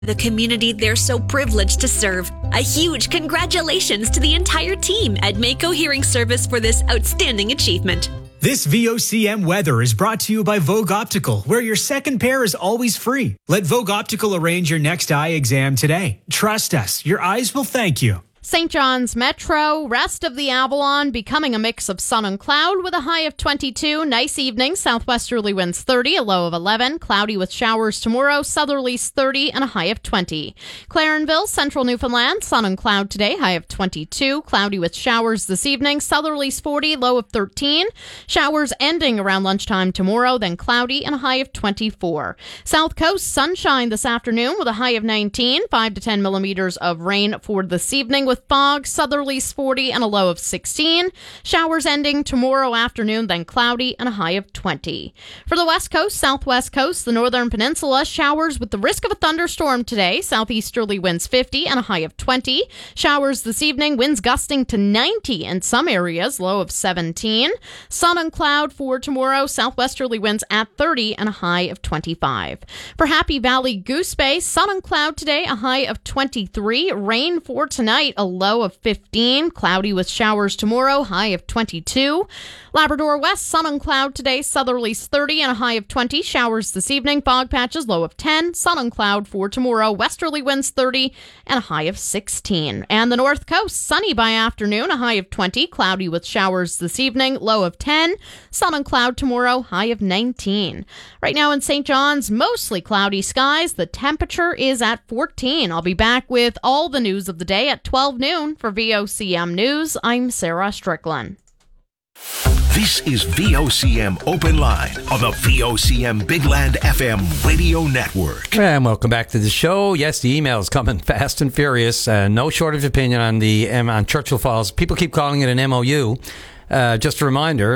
The community they're so privileged to serve. A huge congratulations to the entire team at Mako Hearing Service for this outstanding achievement. This VOCM weather is brought to you by Vogue Optical, where your second pair is always free. Let Vogue Optical arrange your next eye exam today. Trust us, your eyes will thank you. St. John's Metro, rest of the Avalon becoming a mix of sun and cloud with a high of 22. Nice evening, southwesterly winds 30, a low of 11. Cloudy with showers tomorrow, southerlies 30 and a high of 20. Clarenville, central Newfoundland, sun and cloud today, high of 22. Cloudy with showers this evening, southerlies 40, low of 13. Showers ending around lunchtime tomorrow, then cloudy and a high of 24. South Coast, sunshine this afternoon with a high of 19. 5 to 10 millimeters of rain for this evening with fog, southerlies 40 and a low of 16. Showers ending tomorrow afternoon, then cloudy and a high of 20. For the west coast, southwest coast, the northern peninsula, showers with the risk of a thunderstorm today. Southeasterly winds 50 and a high of 20. Showers this evening, winds gusting to 90 in some areas, low of 17. Sun and cloud for tomorrow, southwesterly winds at 30 and a high of 25. For Happy Valley Goose Bay, sun and cloud today, a high of 23. Rain for tonight, a low of 15. Cloudy with showers tomorrow, high of 22. Labrador West, sun and cloud today, southerlies 30 and a high of 20. Showers this evening, fog patches, low of 10. Sun and cloud for tomorrow, westerly winds 30 and a high of 16. And the north coast, sunny by afternoon, a high of 20. Cloudy with showers this evening, low of 10. Sun and cloud tomorrow, high of 19. Right now in St. John's, mostly cloudy skies. The temperature is at 14. I'll be back with all the news of the day at 12 noon for VOCM News. I'm Sarah Strickland. This is VOCM Open Line on the VOCM Big Land FM radio network. And welcome back to the show. Yes, the email is coming fast and furious. No shortage of opinion on Churchill Falls. People keep calling it an MOU. Just a reminder,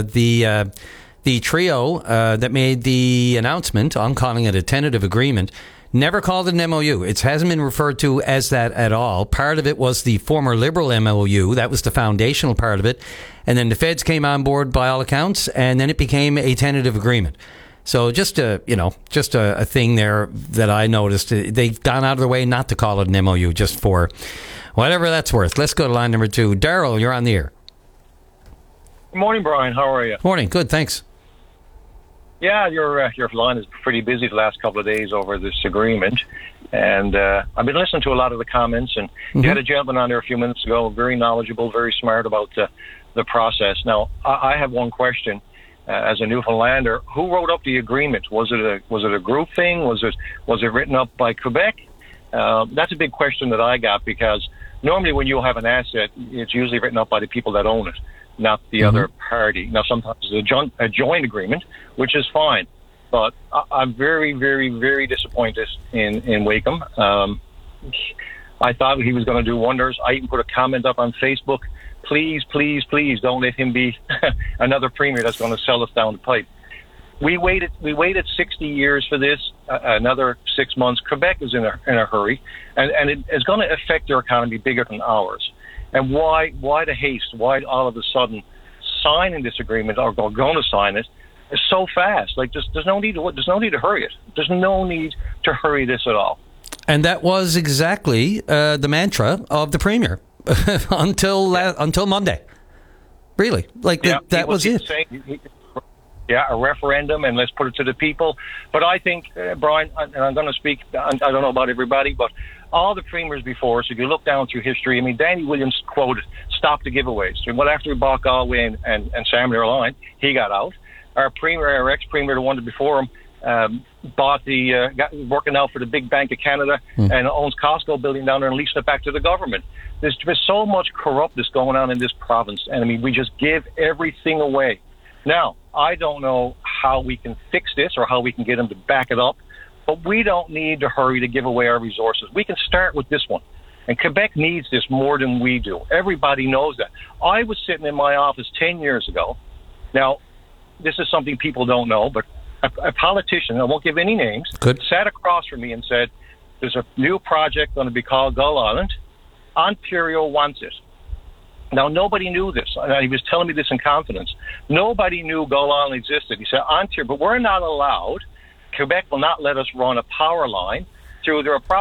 the trio that made the announcement, I'm calling it a tentative agreement, never called it an MOU. It hasn't been referred to as that at all. Part of it was the former Liberal MOU. That was the foundational part of it. And then the feds came on board by all accounts, and then it became a tentative agreement. So just a thing there that I noticed. They've gone out of their way not to call it an MOU, just for whatever that's worth. Let's go to line number 2. Daryl, you're on the air. Good morning, Brian. How are you? Morning. Good, thanks. Yeah, your line is pretty busy the last couple of days over this agreement, and I've been listening to a lot of the comments, and you had a gentleman on there a few minutes ago, very knowledgeable, very smart about the process. Now, I have one question. As a Newfoundlander, who wrote up the agreement? Was it a group thing? Was it written up by Quebec? That's a big question that I got, because normally when you have an asset, it's usually written up by the people that own it, not the other party. Now, sometimes it's a joint agreement, which is fine, but I'm very, very, very disappointed in Wakeham. I thought he was going to do wonders. I even put a comment up on Facebook. Please, please, please don't let him be another premier that's going to sell us down the pipe. We waited 60 years for this, another 6 months. Quebec is in a hurry, and it is going to affect their economy bigger than ours. And why the haste? Why all of a sudden signing this agreement, or going to sign it, is so fast? Like, there's no need to hurry it. There's no need to hurry this at all. And that was exactly the mantra of the premier until Monday. Really, that was it. A referendum, and let's put it to the people. But I think, Brian, and I'm going to speak, I don't know about everybody, but all the premiers before us, if you look down through history, I mean, Danny Williams quoted, "Stop the giveaways." Well, after we bought Galway and Samuel Line, he got out. Our ex-premier, the one before him, got working out for the big Bank of Canada and owns Costco building down there and leased it back to the government. There's so much corruptness going on in this province, and I mean, we just give everything away. Now, I don't know how we can fix this or how we can get them to back it up, but we don't need to hurry to give away our resources. We can start with this one. And Quebec needs this more than we do. Everybody knows that. I was sitting in my office 10 years ago. Now, this is something people don't know, but a politician, I won't give any names, sat across from me and said, there's a new project going to be called Gull Island. Ontario wants it. Now, nobody knew this. He was telling me this in confidence. Nobody knew Gull Island existed. He said, Ontario, but we're not allowed. Quebec will not let us run a power line through. There are